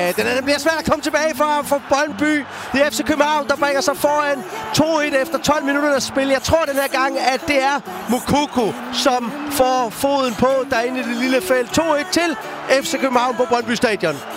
Den bliver svært at komme tilbage for Brøndby. Det er FC København, der bringer sig foran 2-1 efter 12 minutter at spille. Jeg tror den her gang, at det er Moukoko, som får foden på derinde i det lille felt. 2-1 til FC København på Brøndby Stadion.